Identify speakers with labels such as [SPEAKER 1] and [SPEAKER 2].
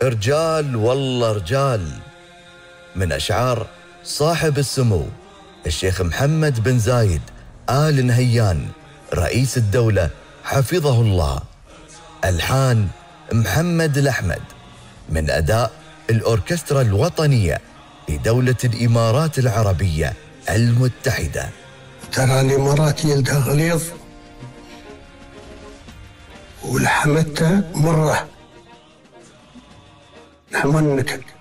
[SPEAKER 1] رجال والله رجال، من أشعار صاحب السمو الشيخ محمد بن زايد آل نهيان رئيس الدولة حفظه الله. ألحان محمد الأحمد، من أداء الأوركسترا الوطنية لدولة الإمارات العربية المتحدة.
[SPEAKER 2] ترى الإمارات يلدها غليظ ولحمتها مرة، نحن ما ننكد.